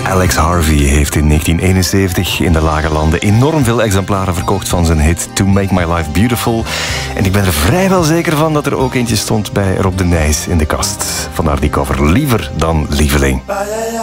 Alex Harvey heeft in 1971 in de Lage Landen enorm veel exemplaren verkocht van zijn hit To Make My Life Beautiful. En ik ben er vrijwel zeker van dat er ook eentje stond bij Rob de Nijs in de kast. Vandaar die cover, Liever dan Lieveling.